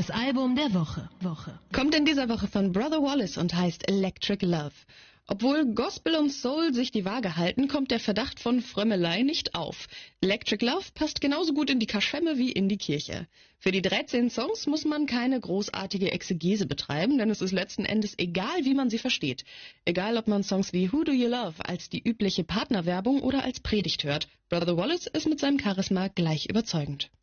Das Album der Woche. Kommt in dieser Woche von Brother Wallace und heißt Electric Love. Obwohl Gospel und Soul sich die Waage halten, kommt der Verdacht von Frömmelei nicht auf. Electric Love passt genauso gut in die Kaschemme wie in die Kirche. Für die 13 Songs muss man keine großartige Exegese betreiben, denn es ist letzten Endes egal, wie man sie versteht. Egal, ob man Songs wie Who Do You Love als die übliche Partnerwerbung oder als Predigt hört. Brother Wallace ist mit seinem Charisma gleich überzeugend.